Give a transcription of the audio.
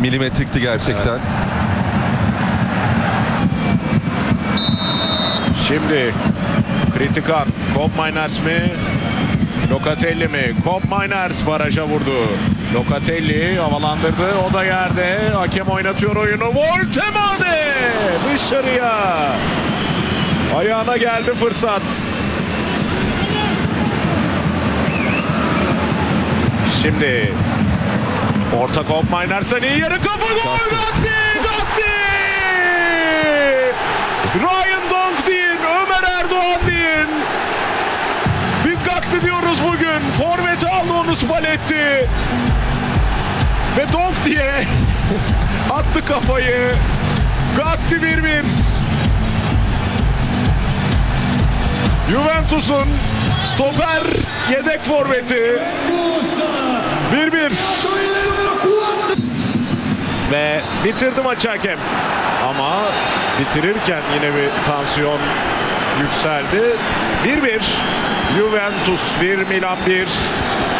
milimetrikti gerçekten. Evet. Şimdi kritik an. Koopmeiners mi? Locatelli mi? Koopmeiners baraja vurdu. Locatelli havalandırdı. O da yerde. Hakem oynatıyor oyunu. Voltemade dışarıya. Ayağına geldi fırsat. Şimdi orta Koopmeiners'ın iyi yarı kafa gol. Gatti! Gatti! Ryan Donk deyin, Ömer Erdoğan deyin. Biz Gatti diyoruz bugün. Forveti aldı onu Spalletti. Ve Donk diye attı kafayı. Gatti 1-1. Juventus'un stoper yedek forveti. 1-1. Ve bitirdi maçı hakem. Ama bitirirken yine bir tansiyon yükseldi. 1-1. Juventus 1, Milan 1.